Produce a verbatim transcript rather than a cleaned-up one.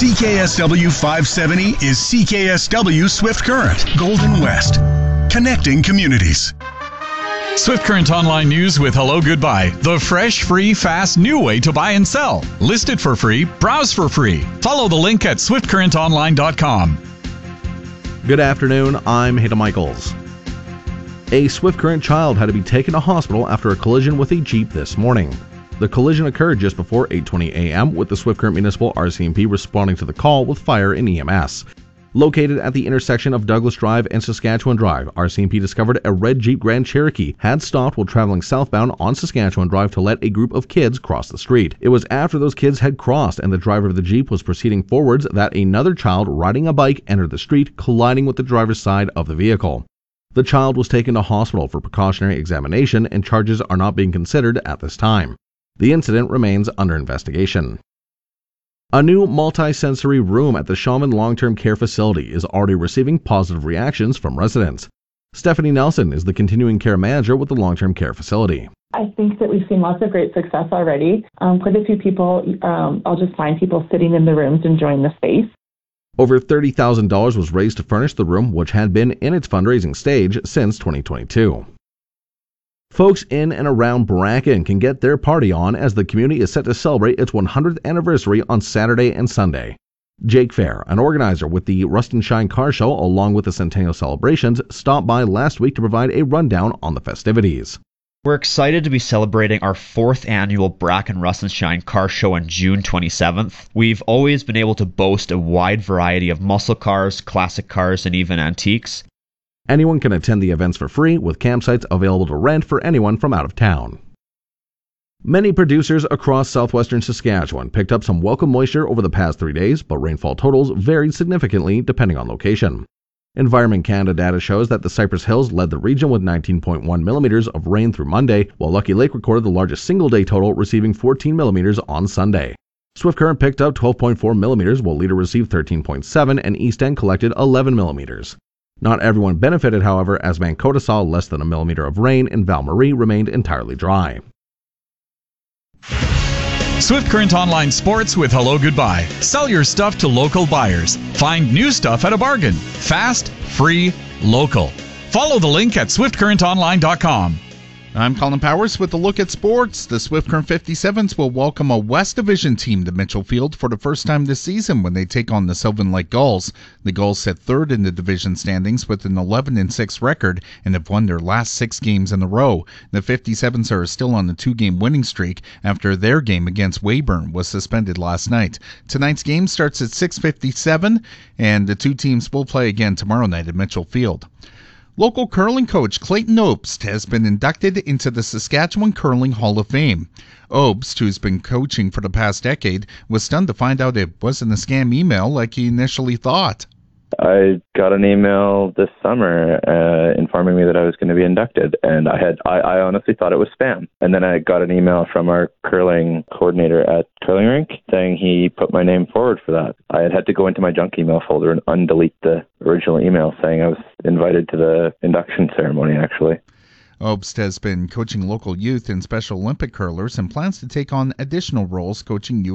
C K S W five seventy is C K S W Swift Current, Golden West. Connecting communities. Swift Current Online News with Hello Goodbye. The fresh, free, fast, new way to buy and sell. List it for free. Browse for free. Follow the link at swift current online dot com. Good afternoon. I'm Hayden Michaels. A Swift Current child had to be taken to hospital after a collision with a Jeep this morning. The collision occurred just before eight twenty a.m. with the Swift Current Municipal R C M P responding to the call with fire and E M S. Located at the intersection of Douglas Drive and Saskatchewan Drive, R C M P discovered a red Jeep Grand Cherokee had stopped while traveling southbound on Saskatchewan Drive to let a group of kids cross the street. It was after those kids had crossed and the driver of the Jeep was proceeding forwards that another child riding a bike entered the street, colliding with the driver's side of the vehicle. The child was taken to hospital for precautionary examination and charges are not being considered at this time. The incident remains under investigation. A new multi-sensory room at the Shaman Long-Term Care Facility is already receiving positive reactions from residents. Stephanie Nelson is the continuing care manager with the long-term care facility. I think that we've seen lots of great success already. Um, quite a few people, um, I'll just find people sitting in the rooms enjoying the space. Over thirty thousand dollars was raised to furnish the room, which had been in its fundraising stage since twenty twenty-two. Folks in and around Bracken can get their party on as the community is set to celebrate its one hundredth anniversary on Saturday and Sunday. Jake Fair, an organizer with the Rust and Shine Car Show along with the Centennial celebrations, stopped by last week to provide a rundown on the festivities. We're excited to be celebrating our fourth annual Bracken Rust and Shine Car Show on June twenty-seventh. We've always been able to boast a wide variety of muscle cars, classic cars, and even antiques. Anyone can attend the events for free, with campsites available to rent for anyone from out of town. Many producers across southwestern Saskatchewan picked up some welcome moisture over the past three days, but rainfall totals varied significantly depending on location. Environment Canada data shows that the Cypress Hills led the region with nineteen point one millimeters of rain through Monday, while Lucky Lake recorded the largest single-day total, receiving fourteen millimeters on Sunday. Swift Current picked up twelve point four millimeters, while Leader received thirteen point seven, and East End collected eleven millimeters. Not everyone benefited, however, as Mancota saw less than a millimeter of rain and Val Marie remained entirely dry. Swift Current Online Sports with Hello Goodbye. Sell your stuff to local buyers. Find new stuff at a bargain. Fast, free, local. Follow the link at swift current online dot com. I'm Colin Powers with a look at sports. The Swift Current fifty-sevens will welcome a West Division team to Mitchell Field for the first time this season when they take on the Sylvan Lake Gulls. The Gulls sit third in the division standings with an eleven and six record and have won their last six games in a row. The fifty-sevens are still on a two-game winning streak after their game against Weyburn was suspended last night. Tonight's game starts at six fifty-seven, and the two teams will play again tomorrow night at Mitchell Field. Local curling coach Clayton Obst has been inducted into the Saskatchewan Curling Hall of Fame. Obst, who's been coaching for the past decade, was stunned to find out it wasn't a scam email like he initially thought. I got an email this summer uh, informing me that I was going to be inducted, and I had I, I honestly thought it was spam. And then I got an email from our curling coordinator at Curling Rink saying he put my name forward for that. I had had to go into my junk email folder and undelete the original email saying I was invited to the induction ceremony, actually. Obst has been coaching local youth and Special Olympic curlers and plans to take on additional roles coaching U